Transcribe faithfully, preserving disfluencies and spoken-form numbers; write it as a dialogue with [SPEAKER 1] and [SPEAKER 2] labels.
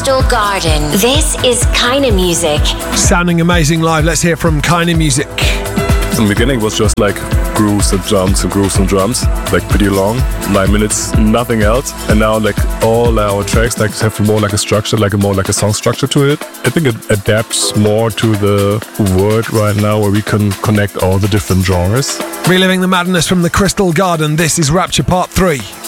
[SPEAKER 1] Crystal Garden. This is Kinda Music.
[SPEAKER 2] Sounding amazing live. Let's hear from Kinda Music.
[SPEAKER 3] In the beginning, it was just like grooves and drums and grooves and drums, like pretty long, nine minutes, nothing else. And now, like all our tracks, like have more like a structure, like a more like a song structure to it. I think it adapts more to the world right now, where we can connect all the different genres.
[SPEAKER 2] Reliving the madness from the Crystal Garden. This is Rapture Part Three.